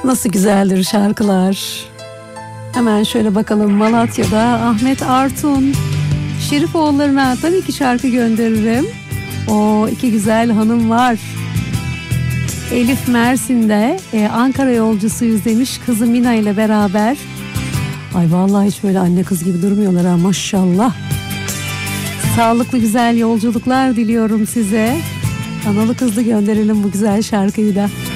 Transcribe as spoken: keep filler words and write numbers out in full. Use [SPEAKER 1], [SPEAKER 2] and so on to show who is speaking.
[SPEAKER 1] Nasıl güzeldir şarkılar. Hemen şöyle bakalım, Malatya'da Ahmet Artun Şerifoğullarına tabii ki şarkı gönderirim. O iki güzel hanım var. Elif Mersin'de e, Ankara yolcusuyuz demiş kızı Mina ile beraber. Ay vallahi hiç böyle anne kız gibi durmuyorlar ha, maşallah. Sağlıklı güzel yolculuklar diliyorum size. Analı kızlı gönderelim bu güzel şarkıyı da.